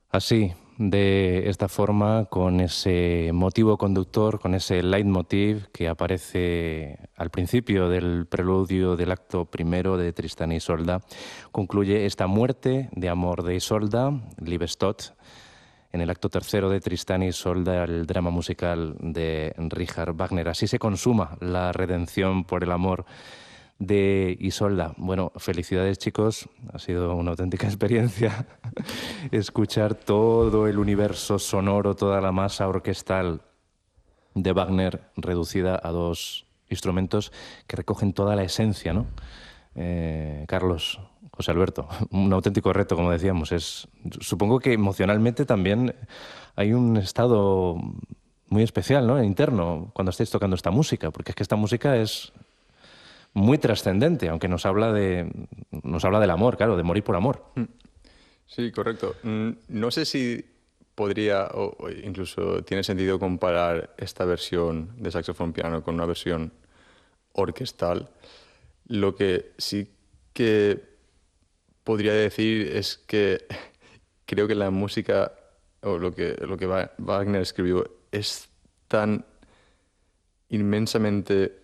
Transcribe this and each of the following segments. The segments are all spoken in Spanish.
Así, de esta forma, con ese motivo conductor, con ese leitmotiv que aparece al principio del preludio del acto primero de Tristán y Isolda, concluye esta muerte de amor de Isolda, Liebestod, en el acto tercero de Tristán y Isolda, el drama musical de Richard Wagner. Así se consuma la redención por el amor de Isolda. Bueno, felicidades, chicos, ha sido una auténtica experiencia escuchar todo el universo sonoro, toda la masa orquestal de Wagner reducida a dos instrumentos que recogen toda la esencia, ¿no? Carlos, José Alberto, un auténtico reto, como decíamos. Supongo que emocionalmente también hay un estado muy especial, ¿no? Interno, cuando estáis tocando esta música, porque es que esta música es muy trascendente, aunque nos habla del amor, claro, de morir por amor. Sí, correcto. No sé si podría o incluso tiene sentido comparar esta versión de saxofón piano con una versión orquestal. Lo que sí que podría decir es que creo que la música o lo que Wagner escribió es tan inmensamente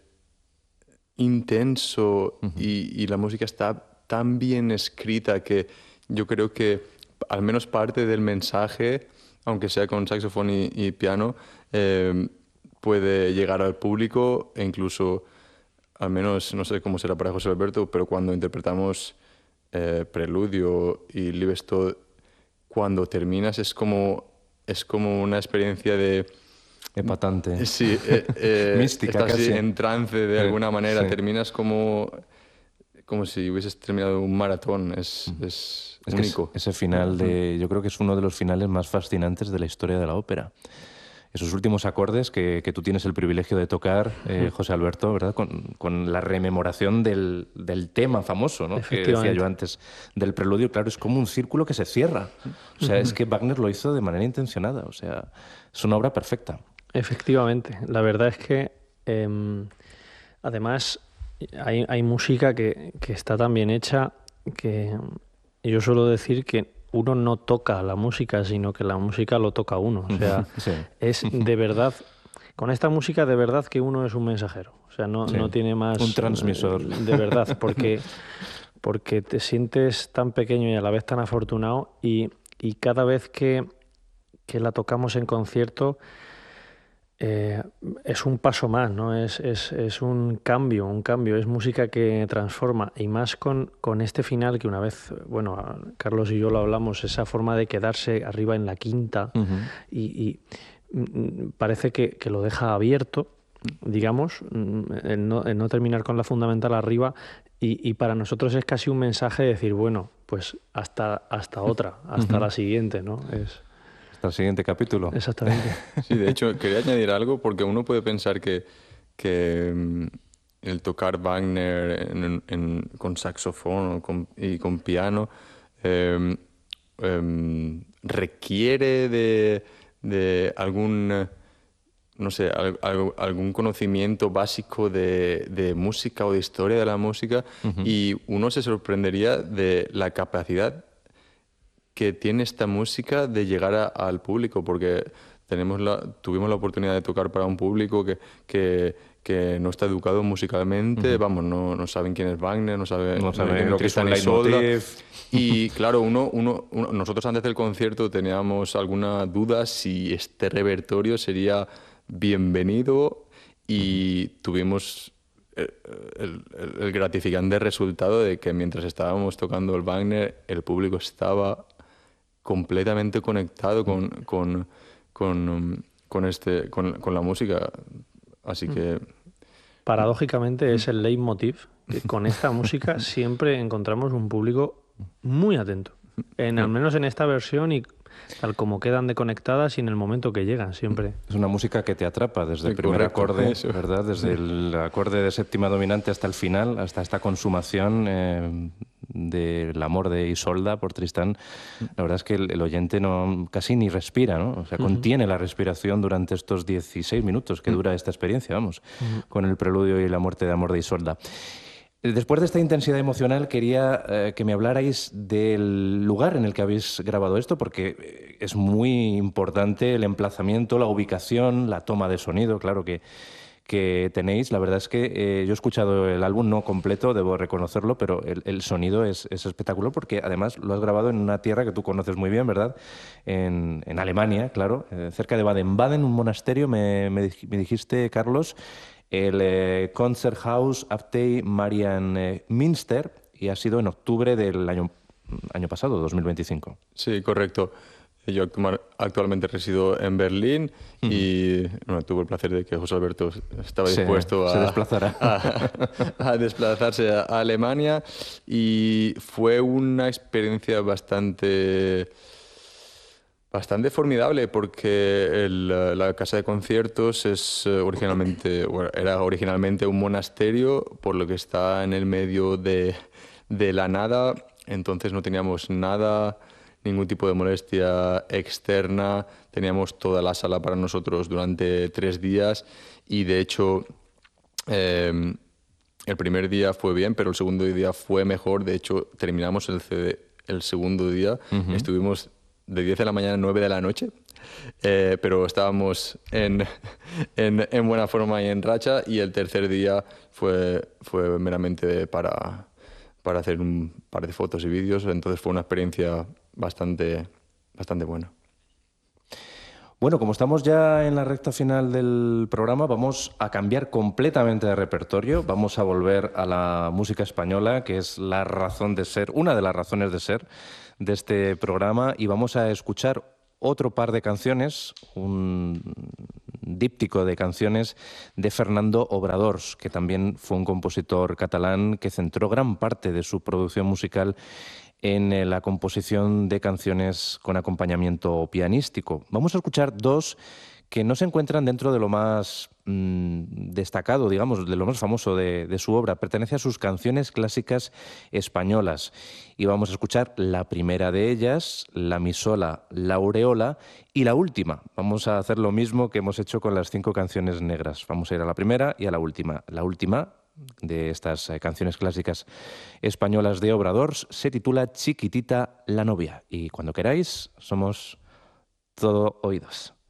intenso y la música está tan bien escrita que yo creo que al menos parte del mensaje, aunque sea con saxofón y piano, puede llegar al público e incluso, al menos no sé cómo será para José Alberto, pero cuando interpretamos Preludio y Liebestod, cuando terminas es como una experiencia de... Epatante. Sí, Mística, estás casi. en trance de alguna manera, Sí. terminas como si hubieses terminado un maratón, es Es que único. ese final yo creo que es uno de los finales más fascinantes de la historia de la ópera. Esos últimos acordes que tú tienes el privilegio de tocar, José Alberto, ¿verdad? Con la rememoración del tema famoso, ¿no? Que decía yo Efectivamente. antes, del preludio, claro, es como un círculo que se cierra. O sea, es que Wagner lo hizo de manera intencionada. O sea, es una obra perfecta. Efectivamente. La verdad es que además hay música que está tan bien hecha que yo suelo decir que uno no toca la música, sino que la música lo toca a uno. O sea, Sí. es de verdad, con esta música de verdad que uno es un mensajero. O sea, no, Sí. no tiene más... Un transmisor. De verdad, porque te sientes tan pequeño y a la vez tan afortunado y cada vez que la tocamos en concierto es un paso más, ¿no? Es un cambio, es música que transforma y más con este final que una vez, bueno, Carlos y yo lo hablamos, esa forma de quedarse arriba en la quinta y parece que lo deja abierto, digamos, en no terminar con la fundamental arriba y para nosotros es casi un mensaje de decir, bueno, pues hasta otra, hasta la siguiente, ¿no? Hasta el siguiente capítulo. Exactamente. Sí, de hecho, quería añadir algo porque uno puede pensar que el tocar Wagner con saxofón y con piano requiere de algún, no sé, algún conocimiento básico de música o de historia de la música y uno se sorprendería de la capacidad que tiene esta música de llegar al público, porque tuvimos la oportunidad de tocar para un público que no está educado musicalmente, vamos, no saben quién es Wagner, no saben lo que es un leitmotiv. Y claro, nosotros antes del concierto teníamos alguna duda si este repertorio sería bienvenido y tuvimos el gratificante resultado de que mientras estábamos tocando el Wagner, el público estaba completamente conectado con la música. Así que... Paradójicamente es el leitmotiv que con esta música siempre encontramos un público muy atento. Al menos en esta versión y tal como quedan de conectadas y en el momento que llegan siempre. Es una música que te atrapa desde el primer correcto, acorde, eso. ¿verdad? Desde el acorde de séptima dominante hasta el final, hasta esta consumación del amor de Isolda por Tristán. La verdad es que el oyente casi ni respira, ¿no? O sea, contiene la respiración durante estos 16 minutos que dura esta experiencia, vamos, con el preludio y la muerte de amor de Isolda. Después de esta intensidad emocional, quería que me hablarais del lugar en el que habéis grabado esto, porque es muy importante el emplazamiento, la ubicación, la toma de sonido, claro que tenéis. La verdad es que yo he escuchado el álbum no completo, debo reconocerlo, pero el sonido es espectacular porque además lo has grabado en una tierra que tú conoces muy bien, ¿verdad? En Alemania, claro, cerca de Baden-Baden, un monasterio, me dijiste, Carlos, el Konzerthaus Abtei Marienmünster, y ha sido en octubre del año pasado, 2025. Sí, correcto. Yo actualmente resido en Berlín y bueno, tuve el placer de que José Alberto estaba dispuesto se desplazará. a desplazarse a Alemania, y fue una experiencia bastante formidable porque la casa de conciertos era originalmente un monasterio, por lo que está en el medio de la nada, entonces no teníamos ningún tipo de molestia externa, teníamos toda la sala para nosotros durante 3 días y de hecho el primer día fue bien, pero el segundo día fue mejor. De hecho, terminamos el segundo día, estuvimos de 10 de la mañana a 9 de la noche, pero estábamos en buena forma y en racha, y el tercer día fue meramente para hacer un par de fotos y vídeos, entonces fue una experiencia bastante buena. Bueno, como estamos ya en la recta final del programa, vamos a cambiar completamente de repertorio. Vamos a volver a la música española, que es la razón de ser, una de las razones de ser de este programa, y vamos a escuchar otro par de canciones, un díptico de canciones de Fernando Obradors, que también fue un compositor catalán que centró gran parte de su producción musical en la composición de canciones con acompañamiento pianístico. Vamos a escuchar dos que no se encuentran dentro de lo más destacado, digamos, de lo más famoso de su obra. Pertenece a sus canciones clásicas españolas. Y vamos a escuchar la primera de ellas, la misola La Aureola, y la última. Vamos a hacer lo mismo que hemos hecho con las 5 canciones negras. Vamos a ir a la primera y a la última. La última de estas canciones clásicas españolas de Obradors se titula Chiquitita la novia. Y cuando queráis, somos todo oídos.